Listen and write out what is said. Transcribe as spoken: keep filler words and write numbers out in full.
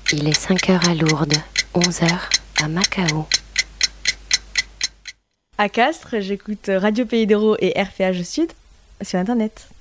Il est cinq heures à Lourdes, onze heures à Macao. À Castres, j'écoute Radio Pays d'Hérault et R P H Sud sur Internet.